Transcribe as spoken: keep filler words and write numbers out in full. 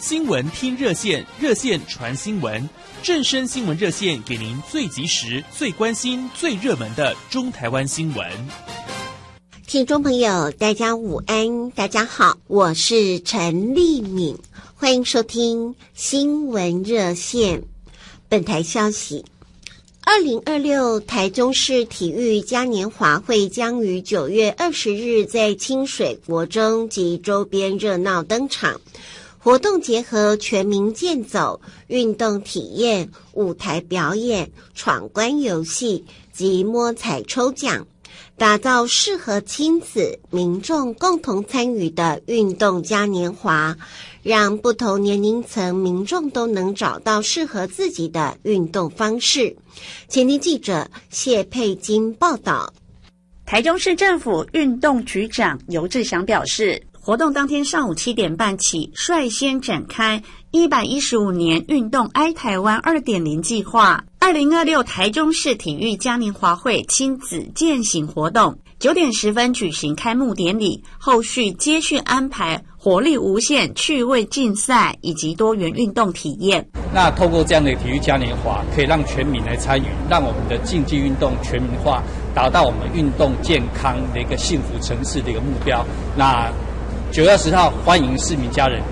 新闻听热线，热线传新闻，正声新闻热线给您最及时、最关心、最热门的中台湾新闻。 听众朋友，大家午安，大家好，我是陈丽敏，欢迎收听新闻热线。本台消息，二零二六台中市体育嘉年华会将于九月二十日在清水国中及周边热闹登场。活动结合全民健走、运动体验、舞台表演、闯关游戏及摸彩抽奖，打造适合亲子、民众共同参与的运动嘉年华，让不同年龄层民众都能找到适合自己的运动方式。前天记者谢佩金报道。 台中市政府运动局长游志祥表示，活动当天上午七点半起，率先展开一百一十五年运动爱台湾 二点零 计划，二零二六台中市体育嘉年华会亲子健行活动，九点十分举行开幕典礼，后续接续安排活力无限趣味竞赛以及多元运动体验。 那透过这样的体育嘉年华，可以让全民来参与，让我们的竞技运动全民化，达到我们运动健康的一个幸福城市的一个目标。那九月二十号，欢迎市民家人